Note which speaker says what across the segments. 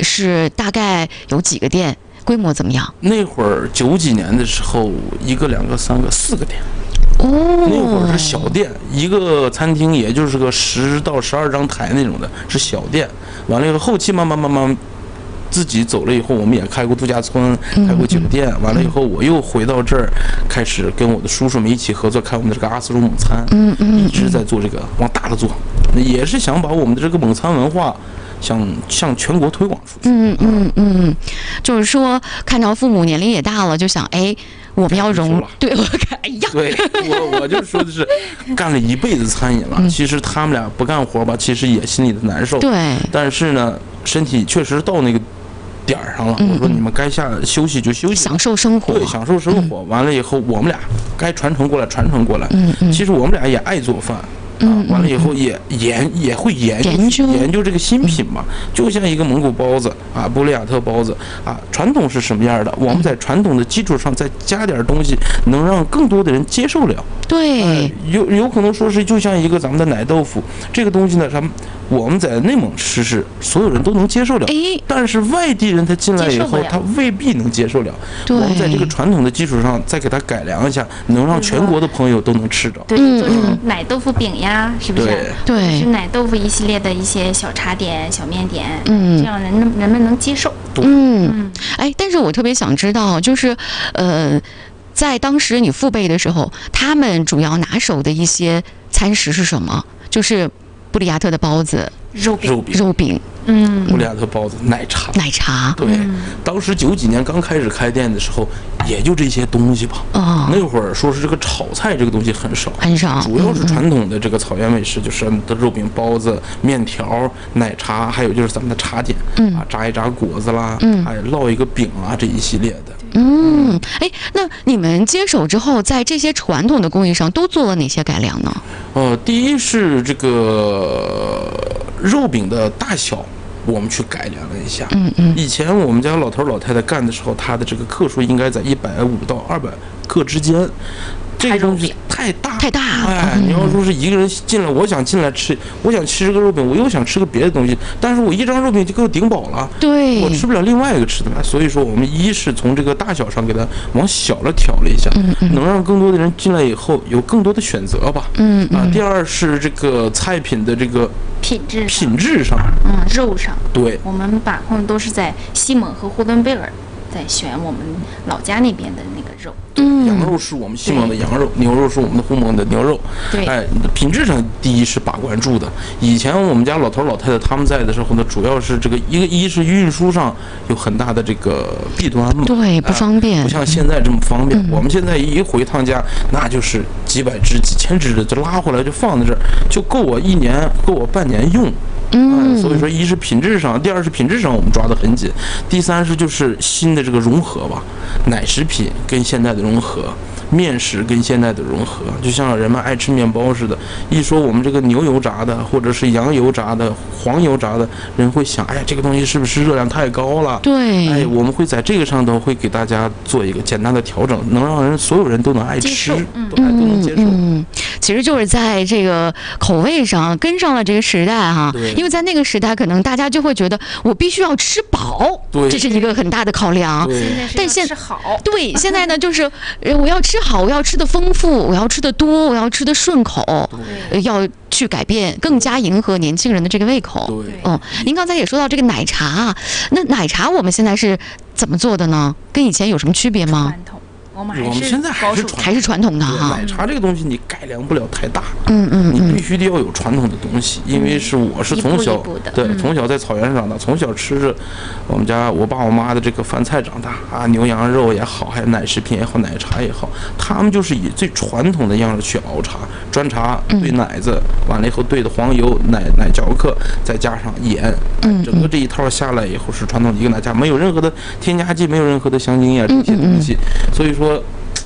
Speaker 1: 是大概有几个店，规模怎么样？
Speaker 2: 那会儿90几年的时候，1个、2个、3个、4个店。那会儿是小店，一个餐厅也就是个10到12张台那种的，是小店。完了以后，后期慢慢自己走了以后，我们也开过度假村，开过酒店。完了以后，我又回到这儿，开始跟我的叔叔们一起合作，开我们的这个阿斯鲁蒙餐。一直在做这个，往大了做，也是想把我们的这个蒙餐文化向全国推广出去。
Speaker 1: 就是说看到父母年龄也大了，就想我们要对，我看，
Speaker 2: 对，我就说的是，干了一辈子餐饮了，其实他们俩不干活吧，其实也心里的难受。
Speaker 1: 对，但
Speaker 2: 是呢，身体确实到那个点儿上了。我说你们该休息就休息，
Speaker 1: 享受生活。
Speaker 2: 对，享受生活。完了以后，我们俩该传承过来，传承过来。其实我们俩也爱做饭。完了以后也会研究这个新品嘛，就像一个蒙古包子啊，布里亚特包子啊，传统是什么样的，我们在传统的基础上再加点东西，能让更多的人接受了。
Speaker 1: 对，
Speaker 2: 有可能说是就像一个咱们的奶豆腐这个东西呢，我们在内蒙吃是所有人都能接受了，但是外地人他进来以后，他未必能接受了。我们在这个传统的基础上再给他改良一下，能让全国的朋友都能吃着。
Speaker 3: 对，做成奶豆腐饼呀，是不是？
Speaker 1: 对，
Speaker 3: 是奶豆腐一系列的一些小茶点、小面点，这样人们能接受。
Speaker 1: 但是我特别想知道，就是在当时你父辈的时候，他们主要拿手的一些餐食是什么？就是布里亚特的包子、肉饼。
Speaker 2: 布里亚特包子、奶茶。对，当时90几年刚开始开店的时候，也就这些东西吧。那会儿说是这个炒菜这个东西很少，主要是传统的这个草原美食，就是的肉饼、包子、面条、奶茶，还有就是咱们的茶点，炸一炸果子啦，还有烙一个饼啊，这一系列的。
Speaker 1: 那你们接手之后，在这些传统的工艺上都做了哪些改良呢？
Speaker 2: 第一是这个肉饼的大小，我们去改良了一下。以前我们家老头老太太干的时候，他的这个克数应该在150到200克之间。这个东西太大了，你要说是一个人进来，我想进来吃，我想吃个肉饼，我又想吃个别的东西，但是我一张肉饼就给我顶饱了，
Speaker 1: 对，
Speaker 2: 我吃不了另外一个吃的。所以说我们一是从这个大小上给它往小了调了一下，能让更多的人进来以后有更多的选择吧。第二是这个菜品的这个品质上，
Speaker 3: 肉上，
Speaker 2: 对，
Speaker 3: 我们把控都是在西蒙和呼伦贝尔在选我们老家那边的那个肉。
Speaker 2: 羊肉是我们西蒙的羊肉，牛肉是我们的呼蒙的牛肉。
Speaker 3: 对，
Speaker 2: 品质上第一是把关住的。以前我们家老头老太太他们在的时候呢，主要是这个一是运输上有很大的这个弊端嘛，
Speaker 1: 对，不方便，
Speaker 2: 不像现在这么方便。我们现在一回趟家，那就是几百只、几千只的就拉回来就放在这儿，就够我1年、够我半年用。所以说一是品质上，第二是品质上我们抓得很紧，第三是就是新的这个融合吧，奶食品跟现在的融合，面食跟现在的融合，就像人们爱吃面包似的，一说我们这个牛油炸的或者是羊油炸的、黄油炸的，人会想，哎呀，这个东西是不是热量太高了？
Speaker 1: 对，
Speaker 2: 我们会在这个上头会给大家做一个简单的调整，能让所有人都能爱吃，都能接受。
Speaker 1: 其实就是在这个口味上跟上了这个时代哈，因为在那个时代可能大家就会觉得我必须要吃饱，这是一个很大的考量。但现在好，对，现在呢就是我要吃好，我要吃的丰富，我要吃的多，我要吃的顺口，要去改变，更加迎合年轻人的这个胃口。您刚才也说到这个奶茶，那奶茶我们现在是怎么做的呢？跟以前有什么区别吗？
Speaker 3: 我们
Speaker 2: 现在
Speaker 1: 还是传统的哈。
Speaker 2: 奶茶这个东西你改良不了太大，你必须得要有传统的东西，因为我是从小从小在草原上长大，从小吃着我们家我爸我妈的这个饭菜长大啊，牛羊肉也好，还有奶食品也好，奶茶也好，他们就是以最传统的样式去熬茶，砖茶兑奶子，完了以后兑的黄油、奶嚼克，再加上盐，整个这一套下来以后是传统的一个奶茶，没有任何的添加剂，没有任何的香精呀这些东西，所以说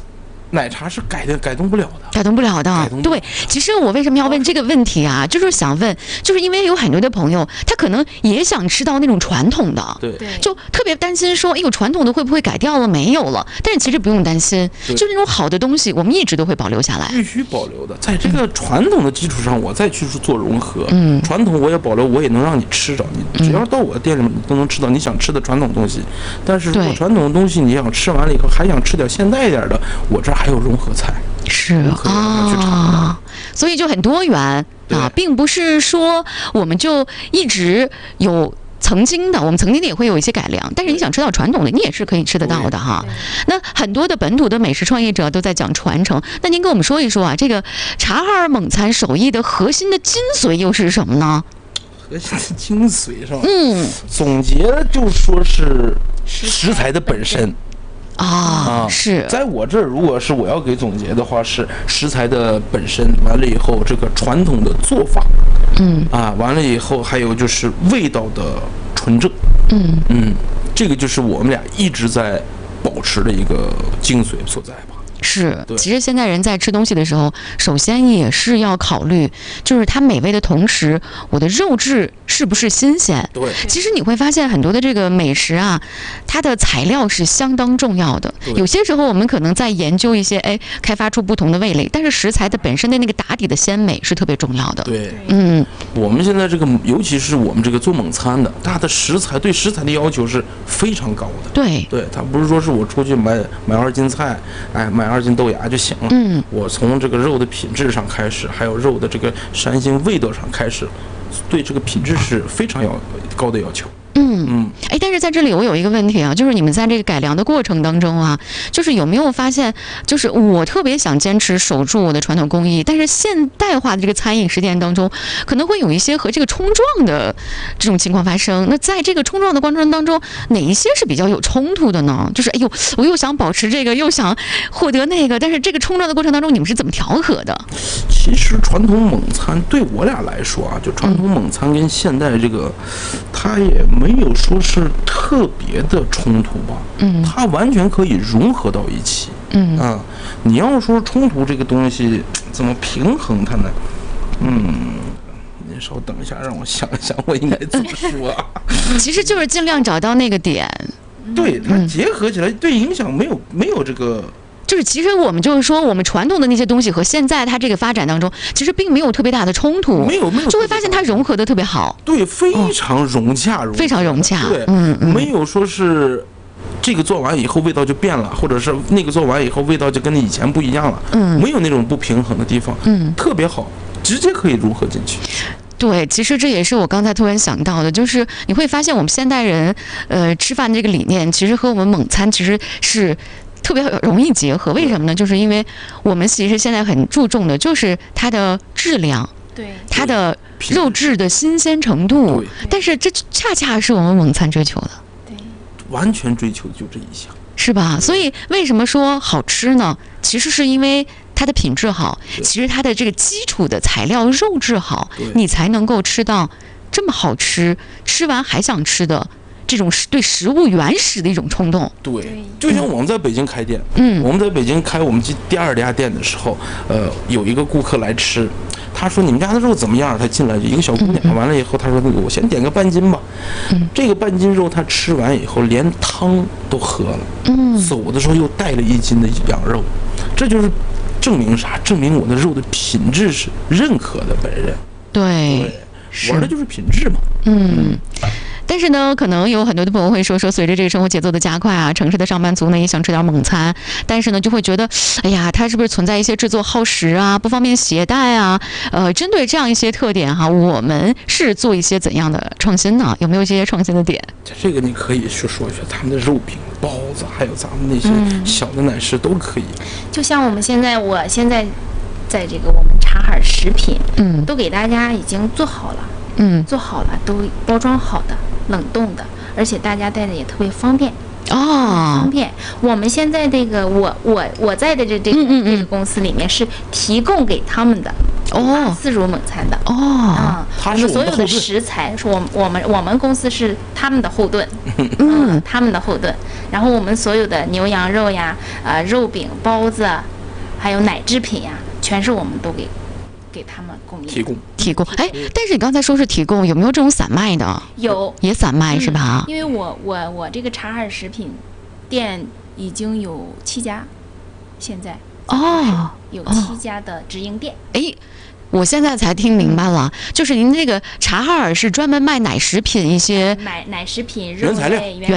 Speaker 2: 奶茶是改动不了的，
Speaker 1: 改动不了的。对，其实我为什么要问这个问题啊？就是想问，就是因为有很多的朋友，他可能也想吃到那种传统的，
Speaker 2: 对，
Speaker 1: 就特别担心说，哎呦，传统的会不会改掉了，没有了？但是其实不用担心，就那种好的东西，我们一直都会保留下来，
Speaker 2: 必须保留的。在这个传统的基础上，我再去做融合，传统我也保留，我也能让你吃着，你只要到我的店里面，你都能吃到你想吃的传统东西。但是如果传统的东西你想吃完了以后，还想吃点现代一点的，我这还有融合菜，
Speaker 1: 是啊，所以就很多元啊，并不是说我们就一直有我们曾经的也会有一些改良，但是你想吃到传统的，你也是可以吃得到的哈。那很多的本土的美食创业者都在讲传承，那您跟我们说一说啊，这个察哈尔蒙餐手艺的核心的精髓又是什么呢？
Speaker 2: 核心的精髓是吧？总结就说是食材的本身。
Speaker 1: 是
Speaker 2: 在我这儿，如果是我要给总结的话，是食材的本身，完了以后这个传统的做法，完了以后还有就是味道的纯正，这个就是我们俩一直在保持的一个精髓所在吧。
Speaker 1: 是，其实现在人在吃东西的时候，首先也是要考虑，就是它美味的同时，我的肉质是不是新鲜？
Speaker 2: 对，
Speaker 1: 其实你会发现很多的这个美食啊，它的材料是相当重要的。有些时候我们可能在研究一些，开发出不同的味蕾，但是食材的本身的那个打底的鲜美是特别重要的。
Speaker 2: 对，我们现在这个，尤其是我们这个做蒙餐的，它的食材对食材的要求是非常高的。
Speaker 1: 对，
Speaker 2: 它不是说是我出去买2斤菜，买2斤豆芽就行了。我从这个肉的品质上开始，还有肉的这个膻腥味道上开始，对这个品质是非常高的要求。
Speaker 1: 但是在这里我有一个问题啊，就是你们在这个改良的过程当中啊，就是有没有发现，就是我特别想坚持守住我的传统工艺，但是现代化的这个餐饮实践当中，可能会有一些和这个冲撞的这种情况发生。那在这个冲撞的过程当中，哪一些是比较有冲突的呢？就是我又想保持这个，又想获得那个，但是这个冲撞的过程当中，你们是怎么调和的？
Speaker 2: 其实传统蒙餐对我俩来说啊，就传统蒙餐跟现代这个，它也没有说是特别的冲突吧，它完全可以融合到一起。你要说冲突这个东西怎么平衡它呢？您稍等一下，让我想一想，我应该怎么说啊？
Speaker 1: 其实就是尽量找到那个点，
Speaker 2: 对它结合起来，对影响没有这个。
Speaker 1: 就是其实我们就是说，我们传统的那些东西和现在它这个发展当中，其实并没有特别大的冲突，
Speaker 2: 没有，
Speaker 1: 就会发现它融合的特别好，
Speaker 2: 对，非常融洽，
Speaker 1: 非常融洽，
Speaker 2: 对，没有说是这个做完以后味道就变了，或者是那个做完以后味道就跟以前不一样了，没有那种不平衡的地方，特别好，直接可以融合进去。
Speaker 1: 对，其实这也是我刚才突然想到的，就是你会发现我们现代人，吃饭这个理念，其实和我们蒙餐其实是特别容易结合。为什么呢？就是因为我们其实现在很注重的就是它的质量，
Speaker 3: 对，
Speaker 1: 它的肉质的新鲜程度，但是这恰恰是我们蒙餐追求的，
Speaker 3: 对，
Speaker 2: 完全追求就这一项，
Speaker 1: 是吧？所以为什么说好吃呢？其实是因为它的品质好，其实它的这个基础的材料肉质好，你才能够吃到这么好吃，吃完还想吃的这种对食物原始的一种冲动。
Speaker 2: 对，就像我们在北京开店，我们在北京开我们第2家店的时候，有一个顾客来吃，他说你们家的肉怎么样？他进来一个小姑娘，完了以后他说我先点个半斤吧。这个半斤肉他吃完以后连汤都喝了，走的时候又带了1斤的羊肉，这就是证明啥？证明我的肉的品质是认可的本人。
Speaker 1: 对，
Speaker 2: 玩的就是品质嘛。
Speaker 1: 但是呢，可能有很多的朋友会说，随着这个生活节奏的加快啊，城市的上班族呢也想吃点蒙餐，但是呢就会觉得，哎呀，它是不是存在一些制作耗时啊、不方便携带啊？针对这样一些特点哈，我们是做一些怎样的创新呢？有没有一些创新的点？
Speaker 2: 这个你可以去说一说他们的肉饼、包子，还有咱们那些小的奶食都可以。
Speaker 3: 就像我现在在这个我们察哈尔食品，都给大家已经做好了，做好了，都包装好的。冷冻的，而且大家带的也特别方便方便。我们现在这个我在的这个公司里面是提供给他们的自助蒙餐的我们所有的食材是我们公司是他们的后盾，他们的后盾。然后我们所有的牛羊肉呀、肉饼、包子、 还有奶制品呀，全是我们都给他们供应
Speaker 1: 提供。哎，但是你刚才说是提供，有没有这种散卖的？
Speaker 3: 有，
Speaker 1: 也散卖是吧？
Speaker 3: 因为我这个察哈尔食品店已经有7家，现在有7家的直营店。
Speaker 1: 哎。我现在才听明白了，就是您这个察哈尔是专门卖奶食品一些
Speaker 3: 奶食品、肉类、